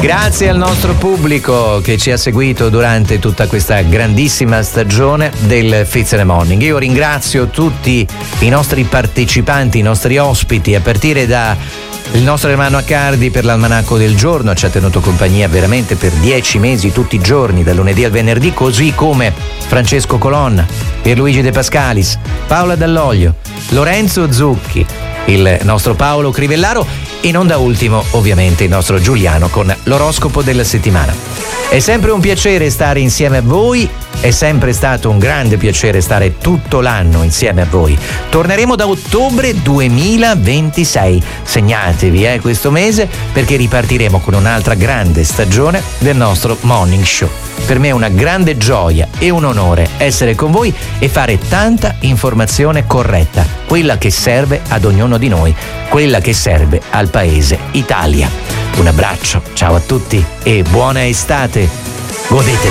Grazie al nostro pubblico che ci ha seguito durante tutta questa grandissima stagione del Fizz in the Morning. Io ringrazio tutti i nostri partecipanti, i nostri ospiti, a partire da il nostro Ermanno Accardi per l'almanacco del giorno, ci ha tenuto compagnia veramente per 10 mesi, tutti i giorni, dal lunedì al venerdì, così come Francesco Colonna, Pierluigi De Pascalis, Paola Dall'Oglio, Lorenzo Zucchi, il nostro Paolo Crivellaro e non da ultimo ovviamente il nostro Giuliano con l'oroscopo della settimana. È sempre un piacere stare insieme a voi, è sempre stato un grande piacere stare tutto l'anno insieme a voi. Torneremo da ottobre 2026, segnatevi questo mese perché ripartiremo con un'altra grande stagione del nostro Morning Show. Per me è una grande gioia e un onore essere con voi e fare tanta informazione corretta, quella che serve ad ognuno di noi, quella che serve al paese Italia. Un abbraccio, ciao a tutti e buona estate, godetela.